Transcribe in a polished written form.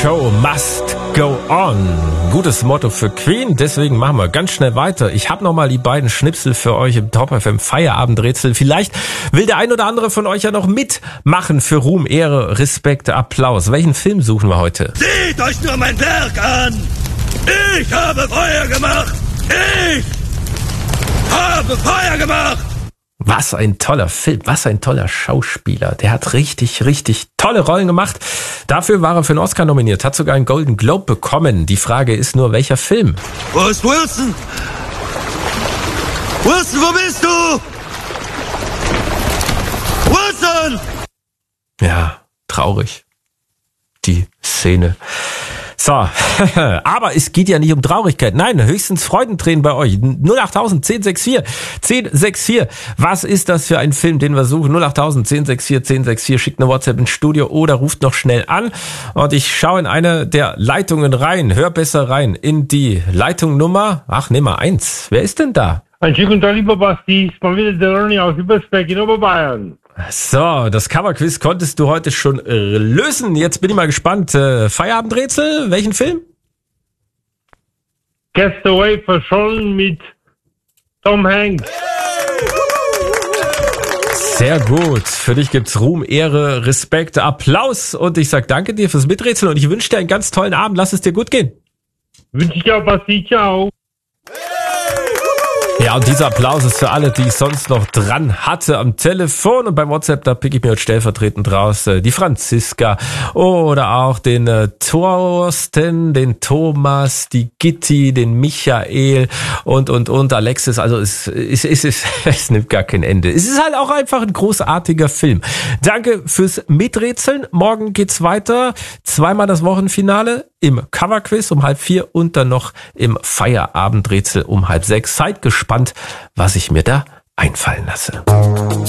Show must go on. Gutes Motto für Queen, deswegen machen wir ganz schnell weiter. Ich habe nochmal die beiden Schnipsel für euch im Top FM Feierabendrätsel. Vielleicht will der ein oder andere von euch ja noch mitmachen für Ruhm, Ehre, Respekt, Applaus. Welchen Film suchen wir heute? Seht euch nur mein Werk an! Ich habe Feuer gemacht! Ich habe Feuer gemacht! Was ein toller Film, was ein toller Schauspieler. Der hat richtig, richtig tolle Rollen gemacht. Dafür war er für einen Oscar nominiert, hat sogar einen Golden Globe bekommen. Die Frage ist nur, welcher Film? Wo ist Wilson? Wilson, wo bist du? Wilson! Ja, traurig. Die Szene. So, aber es geht ja nicht um Traurigkeit. Nein, höchstens Freudentränen bei euch. 08000 1064 1064. Was ist das für ein Film, den wir suchen? 08000 1064 1064. Schickt eine WhatsApp ins Studio oder ruft noch schnell an. Und ich schaue in eine der Leitungen rein. Hör besser rein in die Leitung Nummer, Nummer 1. Wer ist denn da? Ein Schick und lieber Basti, ist mal wieder der Ronny aus Übersberg in Oberbayern. So, das Coverquiz konntest du heute schon lösen. Jetzt bin ich mal gespannt. Feierabendrätsel, welchen Film? Castaway, verschollen mit Tom Hanks. Sehr gut. Für dich gibt's Ruhm, Ehre, Respekt, Applaus. Und ich sag danke dir fürs Miträtseln und ich wünsche dir einen ganz tollen Abend. Lass es dir gut gehen. Wünsche ich auch, Basti, ciao. Ja, und dieser Applaus ist für alle, die ich sonst noch dran hatte am Telefon. Und beim WhatsApp, da pick ich mir heute stellvertretend raus die Franziska oder auch den Thorsten, den Thomas, die Gitti, den Michael und Alexis. Also es nimmt gar kein Ende. Es ist halt auch einfach ein großartiger Film. Danke fürs Miträtseln. Morgen geht's weiter. Zweimal das Wochenfinale im Coverquiz um 3:30 und dann noch im Feierabendrätsel um 5:30. Seid gespannt, was ich mir da einfallen lasse.